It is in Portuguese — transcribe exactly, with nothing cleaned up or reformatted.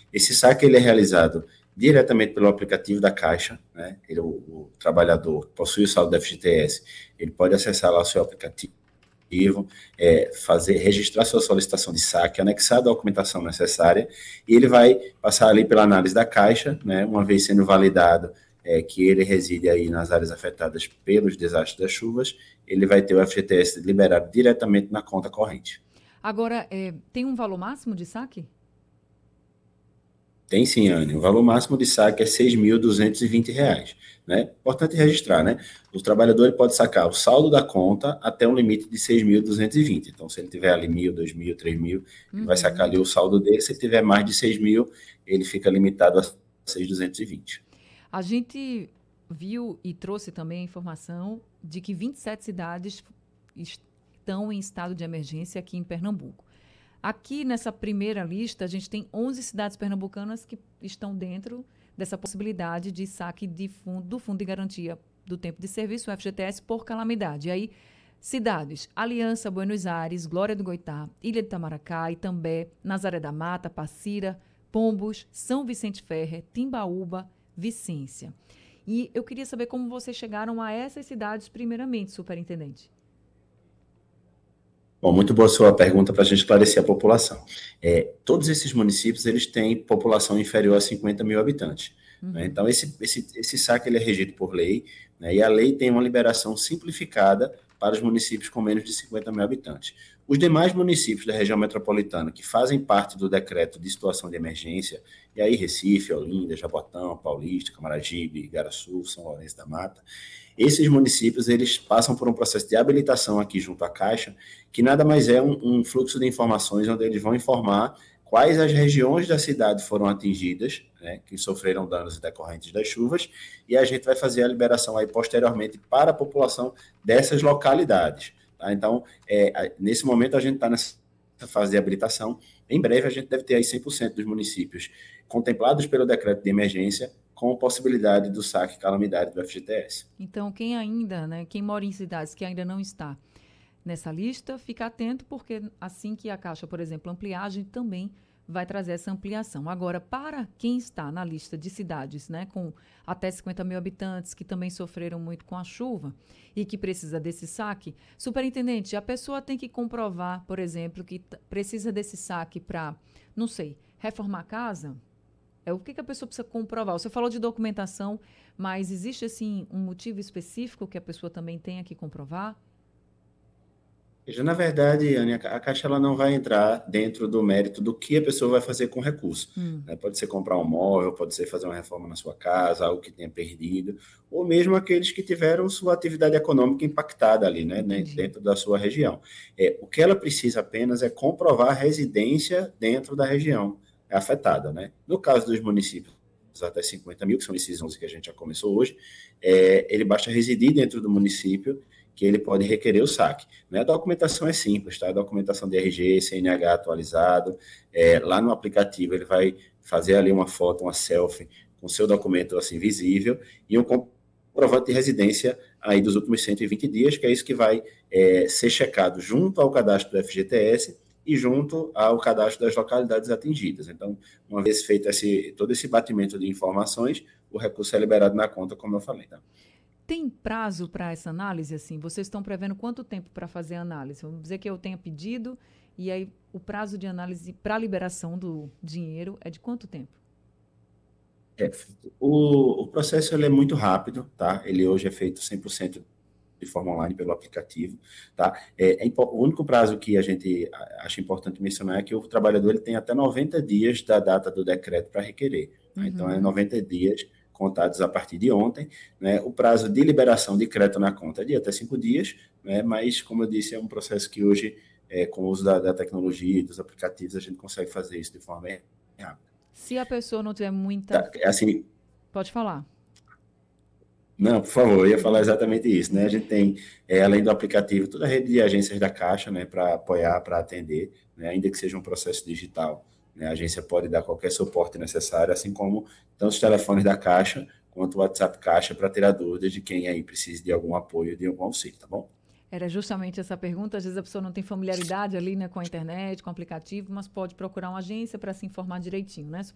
Esse saque ele é realizado diretamente pelo aplicativo da Caixa, né? Ele, o, o trabalhador possui o saldo do F G T S, ele pode acessar lá o seu aplicativo, é, fazer, registrar sua solicitação de saque, anexar a documentação necessária, e ele vai passar ali pela análise da Caixa, né? Uma vez sendo validado é, que ele reside aí nas áreas afetadas pelos desastres das chuvas, ele vai ter o F G T S liberado diretamente na conta corrente. Agora, é, tem um valor máximo de saque? Tem sim, Anne. O valor máximo de saque é seis mil duzentos e vinte reais. Né? Importante registrar, né? O trabalhador ele pode sacar o saldo da conta até um limite de seis mil duzentos e vinte. Então, se ele tiver ali mil, dois mil, três mil, ele vai sacar Uhum. ali o saldo dele. Se ele tiver mais de seis mil, ele fica limitado a seis mil duzentos e vinte. A gente viu e trouxe também a informação de que vinte e sete cidades estão em estado de emergência aqui em Pernambuco. Aqui nessa primeira lista, a gente tem onze cidades pernambucanas que estão dentro dessa possibilidade de saque de fundo, do Fundo de Garantia do Tempo de Serviço, o F G T S, por calamidade. E aí, cidades: Aliança, Buenos Aires, Glória do Goitá, Ilha de Itamaracá, Itambé, Nazaré da Mata, Passira, Pombos, São Vicente Ferrer, Timbaúba, Vicência. E eu queria saber como vocês chegaram a essas cidades primeiramente, superintendente. Bom, muito boa sua pergunta para a gente esclarecer a população. É, todos esses municípios eles têm população inferior a cinquenta mil habitantes. Né? Uhum. Então, esse, esse, esse saque ele é regido por lei, né? E a lei tem uma liberação simplificada para os municípios com menos de cinquenta mil habitantes. Os demais municípios da região metropolitana que fazem parte do decreto de situação de emergência, e aí Recife, Olinda, Jabotão, Paulista, Camaragibe, Igaraçu, São Lourenço da Mata, esses municípios eles passam por um processo de habilitação aqui junto à Caixa, que nada mais é um, um fluxo de informações onde eles vão informar quais as regiões da cidade foram atingidas, né, que sofreram danos decorrentes das chuvas, e a gente vai fazer a liberação aí posteriormente para a população dessas localidades. Tá? Então, é, nesse momento a gente está nessa fase de habilitação. Em breve a gente deve ter aí cem por cento dos municípios contemplados pelo decreto de emergência com possibilidade do saque calamidade do F G T S. Então, quem ainda, né, quem mora em cidades que ainda não está nessa lista, fica atento, porque assim que a Caixa, por exemplo, ampliar, a gente também vai trazer essa ampliação. Agora, para quem está na lista de cidades, né, com até cinquenta mil habitantes, que também sofreram muito com a chuva e que precisa desse saque, superintendente, a pessoa tem que comprovar, por exemplo, que precisa desse saque para, não sei, reformar a casa? É o que, que a pessoa precisa comprovar? Você falou de documentação, mas existe, assim, um motivo específico que a pessoa também tenha que comprovar? Veja, na verdade, Anne, a Caixa ela não vai entrar dentro do mérito do que a pessoa vai fazer com o recurso. Hum, Né? Pode ser comprar um móvel, pode ser fazer uma reforma na sua casa, algo que tenha perdido, ou mesmo aqueles que tiveram sua atividade econômica impactada ali, né, né, entendi. dentro da sua região. É, o que ela precisa apenas é comprovar a residência dentro da região afetada. Né? No caso dos municípios até cinquenta mil, que são esses onze que a gente já começou hoje, é, ele basta residir dentro do município que ele pode requerer o saque. Né? A documentação é simples, tá? A documentação de R G, C N H atualizado, é, lá no aplicativo ele vai fazer ali uma foto, uma selfie com o seu documento assim visível e um comprovante de residência aí dos últimos cento e vinte dias, que é isso que vai é, ser checado junto ao cadastro do F G T S e junto ao cadastro das localidades atingidas. Então, uma vez feito esse, todo esse batimento de informações, o recurso é liberado na conta, como eu falei. Tá? Tem prazo para essa análise? Assim, vocês estão prevendo quanto tempo para fazer a análise? Vamos dizer que eu tenha pedido e aí o prazo de análise para a liberação do dinheiro é de quanto tempo? É, o, o processo ele é muito rápido, tá? Ele hoje é feito cem por cento de forma online pelo aplicativo, tá? É, é, o único prazo que a gente acha importante mencionar é que o trabalhador ele tem até noventa dias da data do decreto para requerer. Tá? Então, é Uhum. noventa dias contados a partir de ontem, né? O prazo de liberação de crédito na conta é de até cinco dias, né? Mas, como eu disse, é um processo que hoje, é, com o uso da, da tecnologia e dos aplicativos, a gente consegue fazer isso de forma rápida. Se a pessoa não tiver muita. Tá? Assim, Pode falar. não, por favor, eu ia falar exatamente isso, né? A gente tem, é, além do aplicativo, toda a rede de agências da Caixa, né, para apoiar, para atender, né, ainda que seja um processo digital, né, a agência pode dar qualquer suporte necessário, assim como tanto os telefones da Caixa quanto o WhatsApp Caixa para tirar dúvidas de quem aí precise de algum apoio, de algum auxílio, tá bom? Era justamente essa pergunta. Às vezes a pessoa não tem familiaridade ali, né, com a internet, com o aplicativo, mas pode procurar uma agência para se informar direitinho, né?